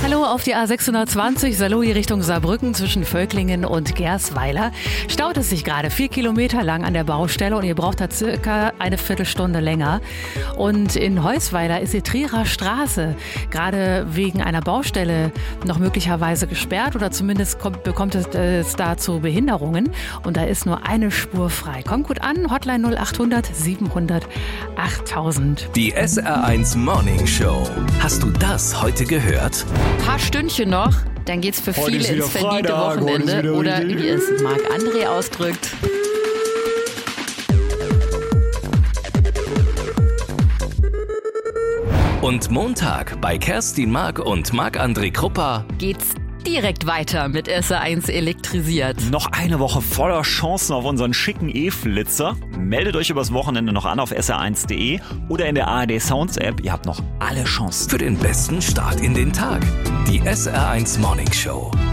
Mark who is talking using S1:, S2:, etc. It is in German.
S1: Hallo auf die A620 Saarlouis Richtung Saarbrücken zwischen Völklingen und Gersweiler. Staut es sich gerade 4 Kilometer lang an der Baustelle und ihr braucht da circa eine Viertelstunde länger. Und in Heusweiler ist die Trierer Straße gerade wegen einer Baustelle noch möglicherweise gesperrt oder zumindest bekommt es da zu Behinderungen. Und da ist nur eine Spur frei. Kommt gut an, Hotline 0800 700 8000.
S2: Die SR1 Morning Show. Hast du das heute gehört?
S1: Paar Stündchen noch, dann geht's für viele ins verdiente Wochenende. Oder wie es Marc-André ausdrückt.
S2: Und Montag bei Kerstin Mark und Marc-André Kruppa
S1: Geht's direkt weiter mit SR1 elektrisiert.
S3: Noch eine Woche voller Chancen auf unseren schicken E-Flitzer. Meldet euch übers Wochenende noch an auf sr1.de oder in der ARD Sounds App. Ihr habt noch alle Chancen.
S2: für den besten Start in den Tag. Die SR1 Morning Show.